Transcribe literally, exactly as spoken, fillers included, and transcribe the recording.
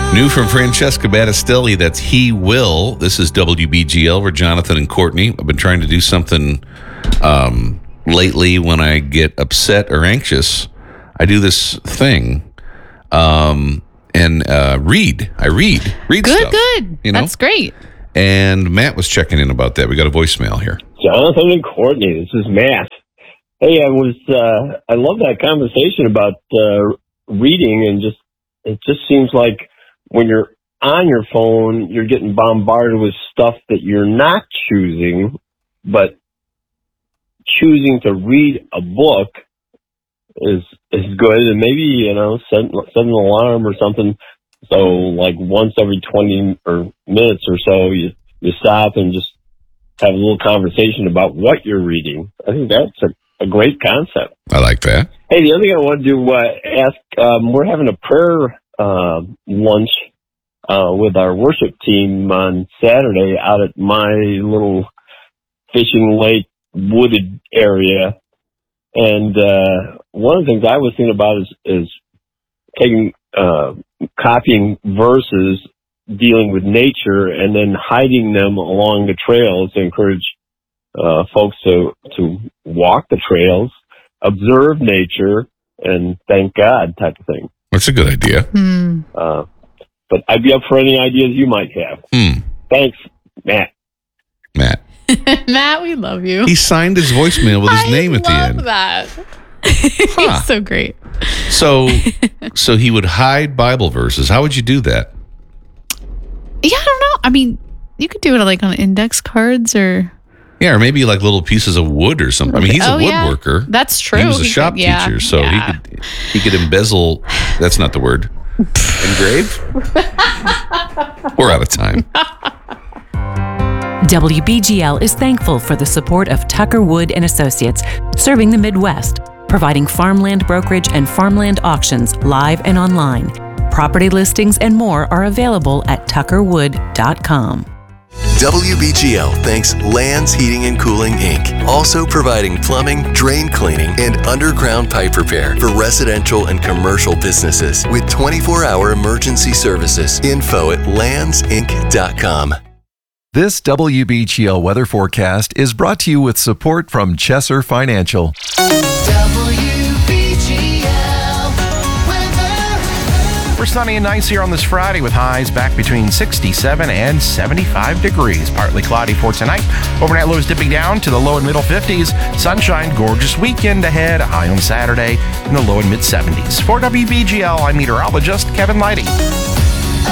New from Francesca Battistelli, that's He Will. This is W B G L. We're Jonathan and Courtney. I've been trying to do something um, lately when I get upset or anxious. I do this thing um, and uh, read. I read. Read good, stuff. Good, good. You know? That's great. And Matt was checking in about that. We got a voicemail here. Jonathan and Courtney, this is Matt. Hey, I was, uh, I love that conversation about uh, reading, and just, it just seems like when you're on your phone, you're getting bombarded with stuff that you're not choosing, but choosing to read a book is is good. And maybe, you know, set, set an alarm or something. So like once every twenty or minutes or so, you, you stop and just have a little conversation about what you're reading. I think that's a, a great concept. I like that. Hey, the other thing I wanted to uh, ask, um, we're having a prayer uh, lunch uh, with our worship team on Saturday out at my little fishing lake wooded area. And uh, one of the things I was thinking about is, is taking, uh, copying verses dealing with nature and then hiding them along the trails to encourage uh, folks to, to walk the trails, observe nature, and thank God type of thing. That's a good idea. Hmm. Uh, but I'd be up for any ideas you might have. Hmm. Thanks, Matt. Matt. Matt, we love you. He signed his voicemail with his I name at the end. love that. Huh. He's so great. So, so he would hide Bible verses. How would you do that? Yeah, I don't know. I mean, you could do it like on index cards or... Yeah, or maybe like little pieces of wood or something. I mean, he's Oh, a yeah. woodworker. That's true. He was a He shop could- yeah, teacher, so yeah. he could he could embezzle. That's not the word. Engrave. We're out of time. W B G L is thankful for the support of Tucker Wood and Associates, serving the Midwest, providing farmland brokerage and farmland auctions live and online. Property listings and more are available at tucker wood dot com. W B G L thanks Lands Heating and Cooling, Incorporated, also providing plumbing, drain cleaning, and underground pipe repair for residential and commercial businesses with twenty-four hour emergency services. Info at lands inc dot com. This W B G L weather forecast is brought to you with support from Chesser Financial. We're sunny and nice here on this Friday with highs back between sixty-seven and seventy-five degrees. Partly cloudy for tonight. Overnight lows dipping down to the low and middle fifties. Sunshine, gorgeous weekend ahead. A high on Saturday in the low and mid seventies. For W B G L, I'm meteorologist Kevin Leidy.